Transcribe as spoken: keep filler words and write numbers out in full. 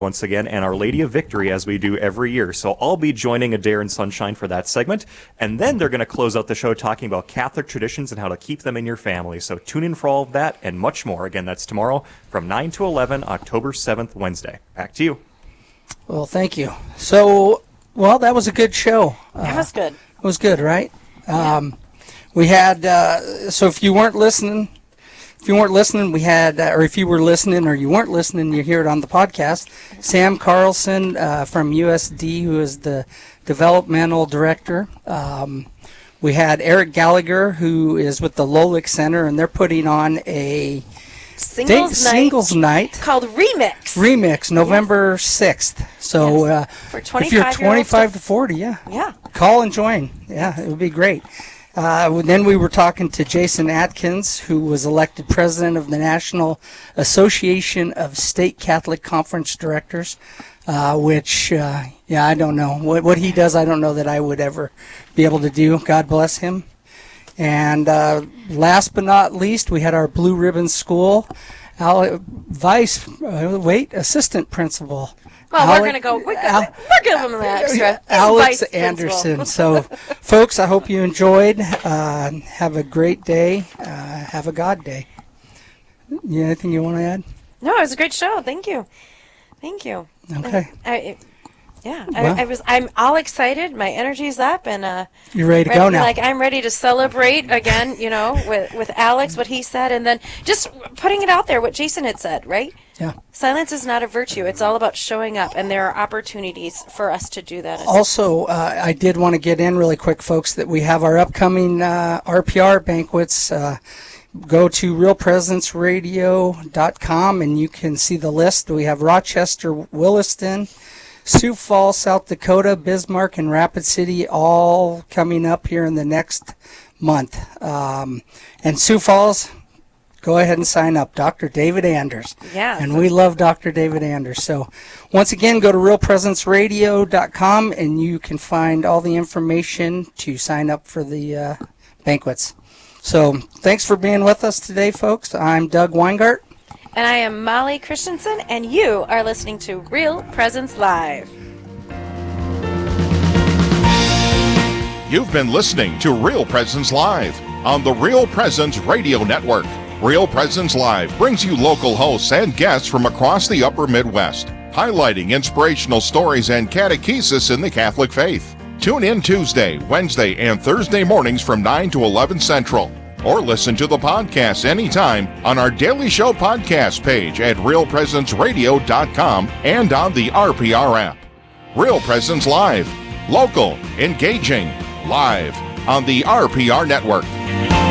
once again, and Our Lady of Victory, as we do every year. So I'll be joining Adair and Sunshine for that segment, and then they're going to close out the show talking about Catholic traditions and how to keep them in your family. So tune in for all of that and much more. Again, that's tomorrow from nine to eleven, October seventh, Wednesday. Back to you. Well, thank you. So, well, that was a good show. That was good. Uh, it was good, right? Um, we had, uh, so if you weren't listening, If you weren't listening, we had, uh, or if you were listening or you weren't listening, you hear it on the podcast. Sam Carlson uh, from U S D, who is the developmental director. Um, we had Eric Gallagher, who is with the Lolick Center, and they're putting on a Singles, day, night, singles night called Remix. Remix, November sixth. So Yes. uh, For if you're twenty-five to to forty, yeah, Yeah. call and join. Yeah, it would be great. Uh, then we were talking to Jason Atkins, who was elected president of the National Association of State Catholic Conference Directors, uh, which, uh, yeah, I don't know. What, what he does, I don't know that I would ever be able to do. God bless him. And uh, last but not least, we had our Blue Ribbon School Al- vice, uh, wait, assistant principal. Well, we're Ale- going to go, we're Al- going to give him the extra. He's Alex vice Anderson. principal. So, folks, I hope you enjoyed. Uh, have a great day. Uh, have a God day. You anything you want to add? No, it was a great show. Thank you. Thank you. Okay. I, I, yeah, Well. I, I was. I'm all excited. My energy's up, and uh, You're ready to ready, go now. Like I'm ready to celebrate again. You know, with with Alex, what he said, and then just putting it out there, what Jason had said. Right. Yeah. Silence is not a virtue. It's all about showing up, and there are opportunities for us to do that. as Also, uh, I did want to get in really quick, folks, that we have our upcoming uh, R P R banquets. Uh, go to real presence radio dot com and you can see the list. We have Rochester, Williston, Sioux Falls, South Dakota, Bismarck, and Rapid City all coming up here in the next month. Um, and Sioux Falls, go ahead and sign up. Doctor David Anders. Yeah. And we love Doctor David Anders. So once again, go to real presence radio dot com and you can find all the information to sign up for the uh, banquets. So thanks for being with us today, folks. I'm Doug Weingart. And I am Molly Christensen, and you are listening to Real Presence Live. You've been listening to Real Presence Live on the Real Presence Radio Network. Real Presence Live brings you local hosts and guests from across the upper Midwest, highlighting inspirational stories and catechesis in the Catholic faith. Tune in Tuesday, Wednesday, and Thursday mornings from nine to eleven Central. Or listen to the podcast anytime on our Daily Show podcast page at real presence radio dot com and on the R P R app. Real Presence Live. Local, engaging, live on the R P R Network.